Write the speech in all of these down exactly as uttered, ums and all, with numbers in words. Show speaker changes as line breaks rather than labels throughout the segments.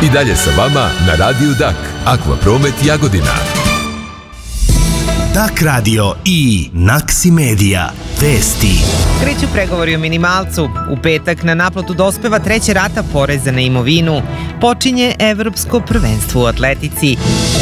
I dalje sa vama na Radiju Dak, Aqua Promet Jagodina.
Dak Radio i Naksi Media. Vesti.
Kreću pregovori o minimalcu. U petak na naplatu dospeva treća rata poreza na imovinu. Počinje Evropsko prvenstvo u atletici.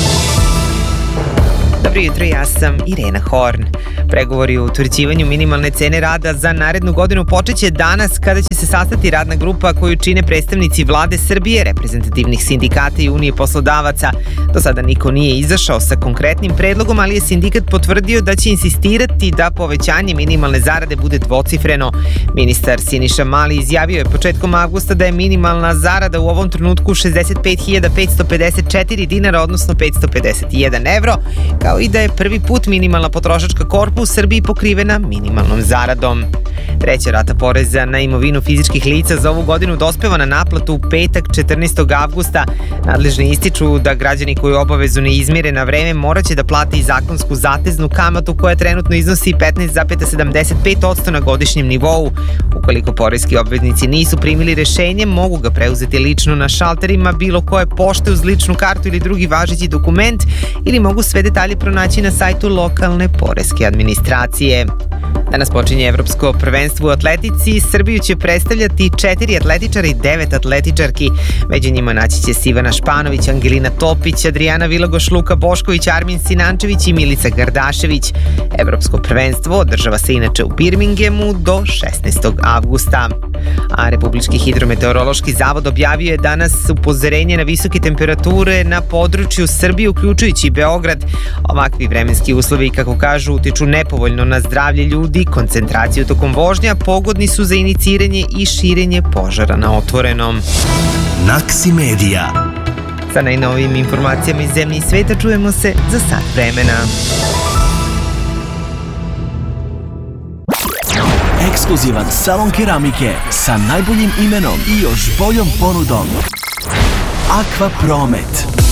Dobro jutro, ja sam Irena Horn. Pregovori o utvrđivanju minimalne cene rada za narednu godinu počeće danas kada će se sastati radna grupa koju čine predstavnici Vlade Srbije, reprezentativnih sindikata i Unije poslodavaca. Do sada niko nije izašao sa konkretnim predlogom, ali je sindikat potvrdio da će insistirati da povećanje minimalne zarade bude dvocifreno. Ministar Siniša Mali izjavio je početkom avgusta da je minimalna zarada u ovom trenutku šezdeset pet hiljada petsto pedeset četiri dinara, odnosno petsto pedeset jedan evro, kao i da je prvi put minimalna potrošačka korpa u Srbiji pokrivena minimalnom zaradom. Treća rata poreza na imovinu fizičkih lica za ovu godinu dospeva na naplatu u petak četrnaestog avgusta. Nadležni ističu da građani koji obavezu ne izmire na vreme moraće da plate i zakonsku zateznu kamatu koja trenutno iznosi petnaest zarez sedamdeset pet posto na godišnjem nivou. Ukoliko poreski obveznici nisu primili rešenje, mogu ga preuzeti lično na šalterima bilo koje pošte uz ličnu kartu ili drugi važeći dokument, ili mogu sve detalje pronaći na sajtu lokalne poreske administracije. Danas počinje Evropsko prvenstvo u atletici. Srbiju će predstavljati četiri atletičara i devet atletičarki. Među njima naći će se Ivana Španović, Angelina Topić, Adrijana Vilagoš, Luka Bošković, Armin Sinančević i Milica Gardašević. Evropsko prvenstvo održava se inače u Birminghamu do šesnaestog avgusta. A Republički hidrometeorološki zavod objavio je danas upozorenje na visoke temperature na području Srbije, uključujući Beograd. Ovakvi vremenski uslovi, kako kažu, utiču nepovoljno na zdravlje ljudi, koncentraciju tokom vožnja, pogodni su za iniciranje i širenje požara na otvorenom.
Naksi Media.
Sa najnovijim informacijama iz zemlje i sveta čujemo se za sat vremena.
Ekskluzivan salon keramike sa najboljim imenom i još boljom ponudom. Aqua Promet.